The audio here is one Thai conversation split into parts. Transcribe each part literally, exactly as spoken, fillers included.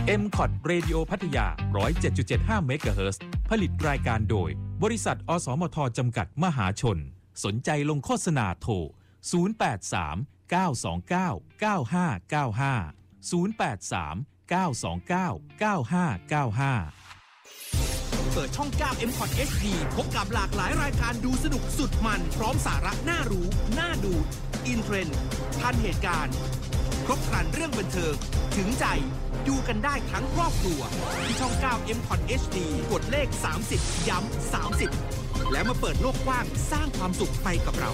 เอ็ม คอ ที Radio พัทยา หนึ่งศูนย์เจ็ดจุดเจ็ดห้า เมกะเฮิรตซ์ ผลิตรายการโดยบริษัทอสมทจำกัดมหาชนสนใจลงโฆษณาโทรศูนย์ แปด สาม เก้า สอง เก้า เก้า ห้า เก้า ห้า ศูนย์ แปด สาม เก้า สอง เก้า เก้า ห้า เก้า ห้าเปิดช่อง เก้า เอ็ม คอ ที เอช ดี พบกับหลากหลายรายการดูสนุกสุดมันพร้อมสาระน่ารู้น่าดูอินเทรนด์ทันเหตุการณ์ครบครันเรื่องบันเทิงถึงใจดูกันได้ทั้งครอบครัวที่ช่อง เก้า เอ็ม คอ ที เอช ดี กดเลขสามสิบย้ำสามสิบแล้วมาเปิดโลกกว้างสร้างความสุขไปกับเรา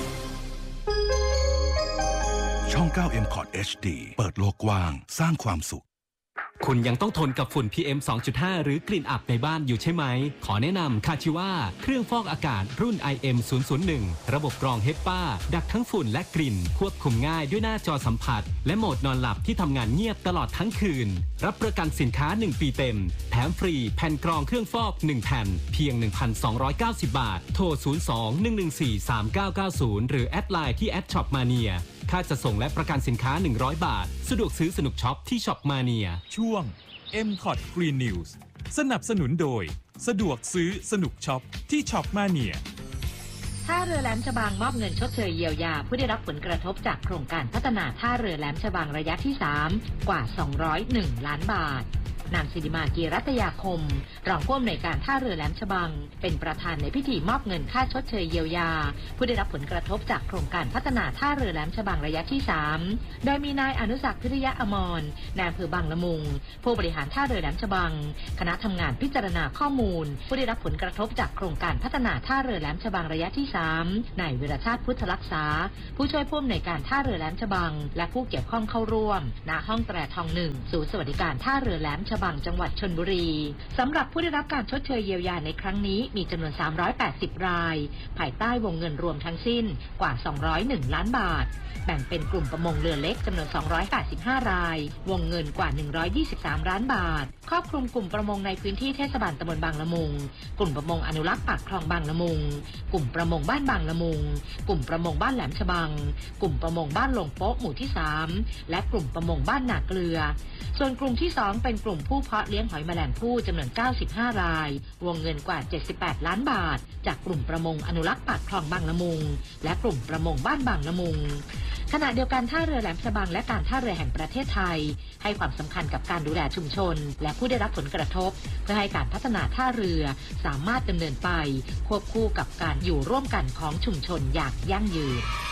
ช่อง เก้า เอ็ม คอ ที เอช ดี เปิดโลกกว้างสร้างความสุขคุณยังต้องทนกับฝุ่น พี เอ็ม สองจุดห้า หรือกลิ่นอับในบ้านอยู่ใช่ไหมขอแนะนำคาชิว่าเครื่องฟอกอากาศรุ่น ไอ เอ็ม ศูนย์ ศูนย์ หนึ่ง ระบบกรองเฮปป้าดักทั้งฝุ่นและกลิ่นควบคุมง่ายด้วยหน้าจอสัมผัสและโหมดนอนหลับที่ทำงานเงียบตลอดทั้งคืนรับประกันสินค้าหนึ่งปีเต็มแถมฟรีแผ่นกรองเครื่องฟอกหนึ่งแผ่นเพียง หนึ่งพันสองร้อยเก้าสิบ บาทโทรศูนย์ สอง หนึ่ง หนึ่ง สี่ สาม เก้า เก้า ศูนย์หรือแอดไลน์ที่แอดช็อปมาเนียค่าจะส่งและประกันสินค้าหนึ่งร้อยบาทสะดวกซื้อสนุกช็อปที่ช็อปมาเนียช่วง เอ็ม คอ ที Green News สนับสนุนโดยสะดวกซื้อสนุกช็อปที่ช็อปมาเนียท่าเรือแหลมฉบังมอบเงินชดเชยเยียวยาผู้ได้รับผลกระทบจากโครงการพัฒนาท่าเรือแหลมฉบังระยะที่สามกว่าสองร้อยเอ็ดล้านบาทนางศิริมากีรัตยาคมรองผู้อำนวยการท่าเรือแหลมฉบังเป็นประธานในพิธีมอบเงินค่าชดเชยเยียวยาผู้ได้รับผลกระทบจากโครงการพัฒนาท่าเรือแหลมฉบังระยะที่สามโดยมีนายอนุศักดิ์พิริยะอมรนายอำเภอบางละมุงผู้บริหารท่าเรือแหลมฉบังคณะทำงานพิจารณาข้อมูลผู้ได้รับผลกระทบจากโครงการพัฒนาท่าเรือแหลมฉบังระยะที่สามนายวิรชาติพุทธรักษาผู้ช่วยผู้อำนวยการท่าเรือแหลมฉบังและผู้เกี่ยวข้องเข้าร่วมณห้องแตรทองหนึ่งศูนย์สวัสดิการท่าเรือแหลมฉบังจังหวัดชลบุรีสำหรับผู้ได้รับการชดเชยเยียวยาในครั้งนี้มีจำนวนสามร้อยแปดสิบรายภายใต้วงเงินรวมทั้งสิ้นกว่าสองร้อยเอ็ดล้านบาทแบ่งเป็นกลุ่มประมงเรือเล็กจำนวนสองร้อยแปดสิบห้ารายวงเงินกว่าหนึ่งร้อยยี่สิบสามล้านบาทครอบคลุมกลุ่มประมงในพื้นที่เทศบาลตำบลบางละมุงกลุ่มประมงอนุรักษ์ปากคลองบางละมุงกลุ่มประมงบ้านบางละมุงกลุ่มประมงบ้านแหลมฉบังกลุ่มประมงบ้านลงโป๊ะหมู่ที่สามและกลุ่มประมงบ้านนาเกลือส่วนกลุ่มที่สองเป็นกลุ่มผู้เพาะเลี้ยงหอยแมลงภู่จำนวนเก้าสิบห้ารายวงเงินกว่าเจ็ดสิบแปดล้านบาทจากกลุ่มประมงอนุรักษ์ปากคลองบางละมุงและกลุ่มประมงบ้านบางละมุงขณะเดียวกันท่าเรือแหลมฉบังและการท่าเรือแห่งประเทศไทยให้ความสำคัญกับการดูแลชุมชนและผู้ได้รับผลกระทบเพื่อให้การพัฒนาท่าเรือสามารถดำเนินไปควบคู่กับการอยู่ร่วมกันของชุมชนอย่างยั่งยืน